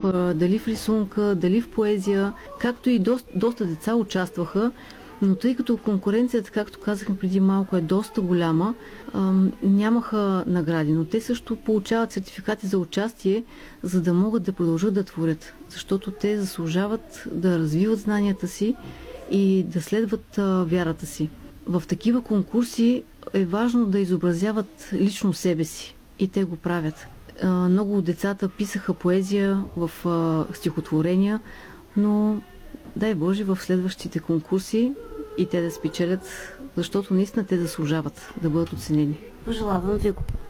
дали в рисунка, дали в поезия, както и доста деца участваха. Но тъй като конкуренцията, както казахме преди малко, е доста голяма, нямаха награди. Но те също получават сертификати за участие, за да могат да продължат да творят. Защото те заслужават да развиват знанията си и да следват вярата си. В такива конкурси е важно да изобразяват лично себе си. И те го правят. Много от децата писаха поезия в стихотворения, но дай Боже в следващите конкурси и те да спечелят, защото наистина те заслужават да бъдат оценени. Пожелавам ви го.